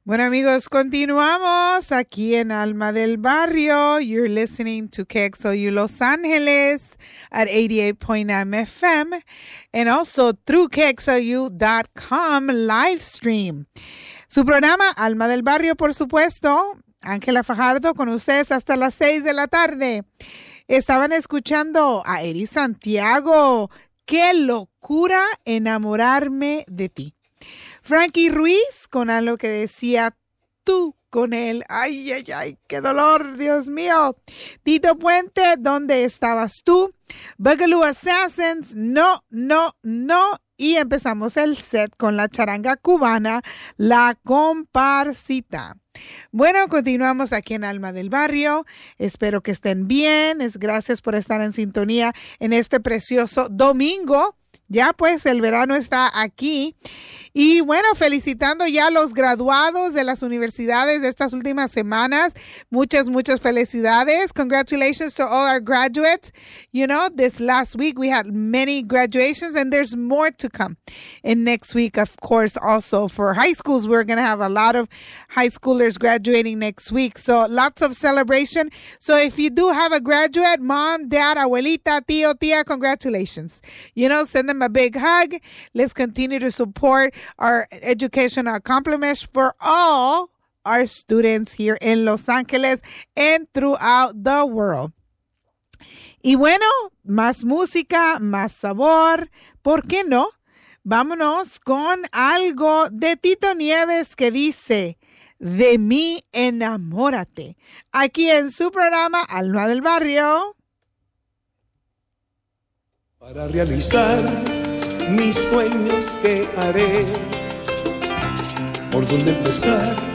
Bueno, amigos, continuamos aquí en Alma del Barrio. You're listening to KXLU Los Angeles at 88.9 FM and also through KXLU.com live stream. Su programa Alma del Barrio, por supuesto. Ángela Fajardo con ustedes hasta las 6 de la tarde. Estaban escuchando a Eri Santiago. ¡Qué locura enamorarme de ti! Frankie Ruiz con algo que decía tú con él. Ay, ay, ay, qué dolor, Dios mío. Tito Puente, ¿dónde estabas tú? Boogaloo Assassins, no, no, no. Y empezamos el set con la charanga cubana, La Comparsita. Bueno, continuamos aquí en Alma del Barrio. Espero que estén bien. Gracias por estar en sintonía en este precioso domingo. Ya pues el verano está aquí. Y bueno, felicitando ya a los graduados de las universidades de estas últimas semanas. Muchas, muchas felicidades. Congratulations to all our graduates. You know, this last week we had many graduations and there's more to come. And next week, of course, also for high schools, we're going to have a lot of high schoolers graduating next week. So lots of celebration. So if you do have a graduate, mom, dad, abuelita, tío, tía, congratulations. You know, send them a big hug. Let's continue to support our educational compliments for all our students here in Los Angeles and throughout the world. Y bueno, más música, más sabor, ¿por qué no? Vámonos con algo de Tito Nieves que dice, de mí enamórate, aquí en su programa Alma del Barrio. Para realizar mis sueños, ¿qué haré? ¿Por dónde empezar?